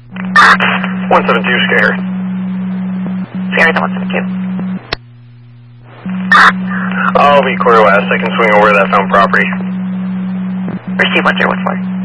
172, Scare. Sierra 172. I'll be quarter west. I can swing over that found property. Receive 1014.